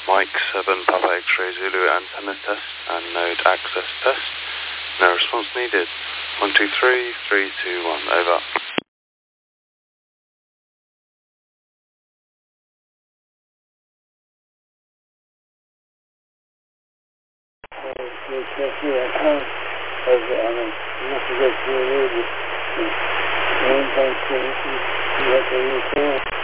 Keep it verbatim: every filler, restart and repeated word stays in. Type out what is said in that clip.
Mike seven Papa X-ray Zulu antenna test and node access test. No response needed. one two three, three two one, over. As I